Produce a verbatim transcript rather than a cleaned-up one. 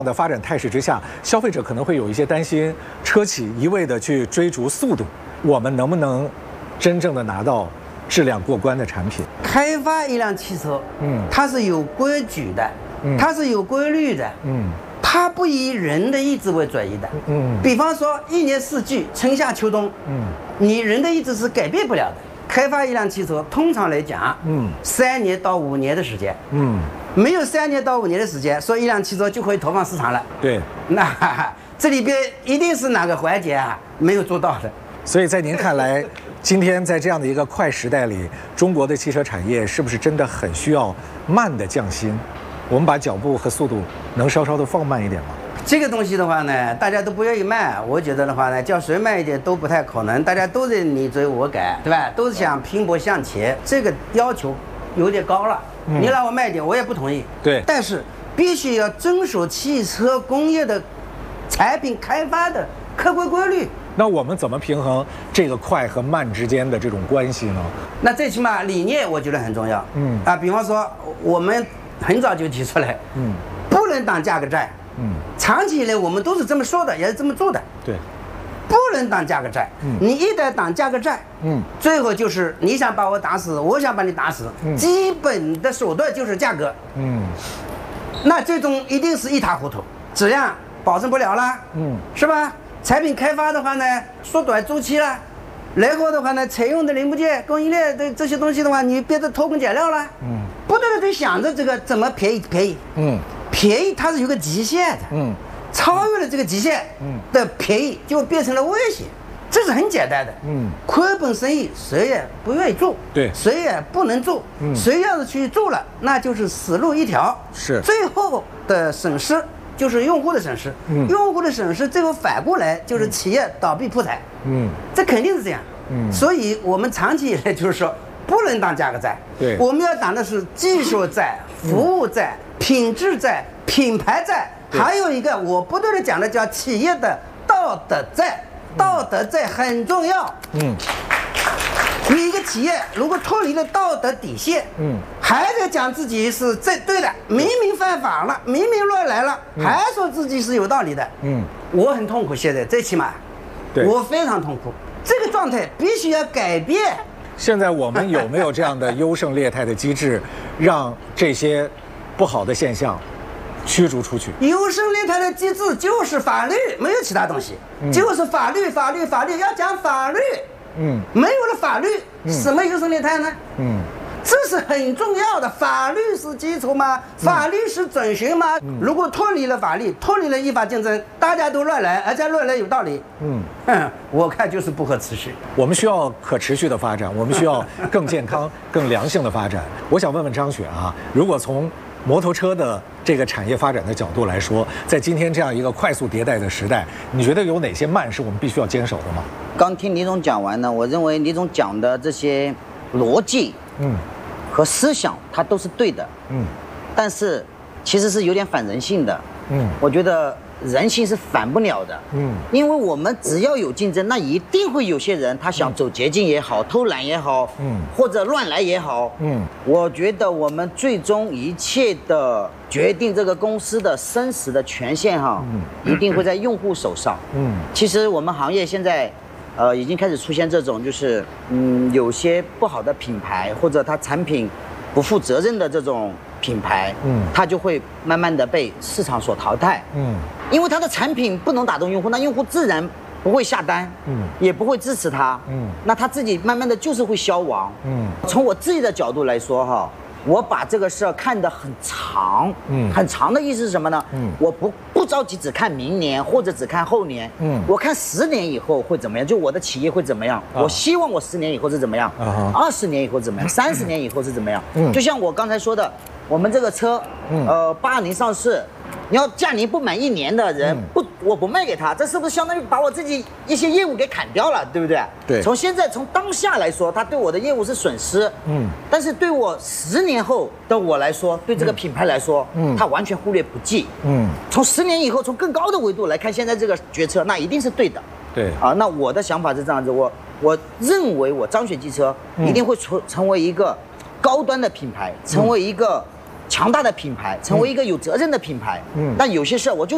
的发展态势之下，消费者可能会有一些担心，车企一味的去追逐速度，我们能不能真正的拿到质量过关的产品？ 开发一辆汽车，嗯，它是有规矩的，嗯，它是有规律的，嗯，它不以人的意志为转移的，嗯，比方说一年四季，春夏秋冬，嗯，你人的意志是改变不了的。开发一辆汽车，通常来讲，嗯，三年到五年的时间，嗯。没有三年到五年的时间，说一辆汽车就可以投放市场了。对，那哈哈这里边一定是哪个环节啊没有做到的。 所以在您看来，今天在这样的一个快时代里，中国的汽车产业是不是真的很需要慢的降薪？我们把脚步和速度能稍稍的放慢一点吗？ 这个东西的话呢，大家都不愿意慢，我觉得的话呢，叫谁慢一点都不太可能，大家都在你追我赶，对吧？都是想拼搏向前，这个要求有点高了。你让我慢一点，我也不同意。对，但是必须要遵守汽车工业的产品开发的客观规律。 那我们怎么平衡这个快和慢之间的这种关系呢？ 那最起码理念我觉得很重要。嗯啊，比方说我们很早就提出来，嗯，不能当价格战。嗯，长期以来我们都是这么说的，也是这么做的。对。不能当价格战，嗯，你一旦当价格战，嗯，最后就是你想把我打死，我想把你打死，嗯，基本的手段就是价格，嗯，那最终一定是一塌糊涂，质量保证不了了，嗯，是吧？产品开发的话呢，缩短周期了，然后的话呢，采用的零部件、供应链的这些东西的话，你变得偷工减料了，嗯，不断的在想着这个怎么便宜便宜，嗯，便宜它是有个极限的，嗯。超越了这个极限的便宜，就变成了威胁，这是很简单的。嗯，亏本生意谁也不愿意做，对，谁也不能做。嗯，谁要是去做了，那就是死路一条。是，最后的损失就是用户的损失。嗯，用户的损失最后反过来就是企业倒闭破产。嗯，这肯定是这样。嗯，所以我们长期以来就是说，不能当价格战。对，我们要打的是技术战、服务战、品质战、品牌战。还有一个我不断的讲的叫企业的道德战，道德战很重要。嗯，你一个企业如果脱离了道德底线，嗯，还在讲自己是正对的，明明犯法了，明明乱来了，还说自己是有道理的，嗯，我很痛苦。现在最起码，对，我非常痛苦。这个状态必须要改变。 现在我们有没有这样的优胜劣汰的机制，让这些不好的现象驱逐出去？ 优胜劣汰的机制就是法律，没有其他东西，嗯，就是法律，法律，法律，要讲法律。嗯，没有了法律，嗯，什么优胜劣汰呢？嗯，这是很重要的，法律是基础吗？法律是准绳吗？嗯，如果脱离了法律，脱离了依法竞争，大家都乱来，而且乱来有道理，嗯嗯，我看就是不可持续。 我们需要可持续的发展，我们需要更健康、更良性的发展。我想问问张雪啊，如果从摩托车的这个产业发展的角度来说，在今天这样一个快速迭代的时代，你觉得有哪些慢是我们必须要坚守的吗？ 刚听李总讲完呢，我认为李总讲的这些逻辑，嗯，和思想，它都是对的，嗯，但是其实是有点反人性的，嗯，我觉得人性是反不了的，嗯，因为我们只要有竞争，那一定会有些人他想走捷径也好，偷懒也好，嗯，或者乱来也好，嗯，我觉得我们最终一切的决定这个公司的生死的权限哈，嗯，一定会在用户手上，嗯，其实我们行业现在，呃，已经开始出现这种就是嗯有些不好的品牌或者它产品不负责任的这种品牌，嗯，它就会慢慢的被市场所淘汰，嗯，因为它的产品不能打动用户，那用户自然不会下单，嗯，也不会支持它，嗯，那他自己慢慢的就是会消亡，嗯，从我自己的角度来说哈，我把这个事儿看得很长，嗯，很长的意思是什么呢？嗯，我不不着急只看明年或者只看后年，嗯，我看十年以后会怎么样，就我的企业会怎么样，啊，我希望我十年以后是怎么样，二十年以后怎么样，三十年以后是怎么样，嗯，就像我刚才说的。我们这个车，呃，八二零上市，你要驾龄不满一年的人，不，我不卖给他，这是不是相当于把我自己一些业务给砍掉了，对不对？对。从现在从当下来说，他对我的业务是损失，嗯，但是对我十年后的我来说，对这个品牌来说，嗯，他完全忽略不计，嗯。从十年以后，从更高的维度来看，现在这个决策，那一定是对的，对。啊，那我的想法是这样子，我我认为我张雪汽车一定会成成为一个高端的品牌，成为一个强大的品牌，成为一个有责任的品牌。嗯，但有些事儿我就